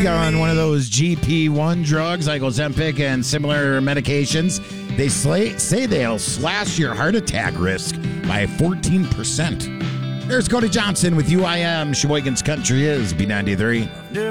on one of those GP1 drugs like Ozempic and similar medications, they say they'll slash your heart attack risk by 14%. There's Cody Johnson with UIM. Sheboygan's Country is B93.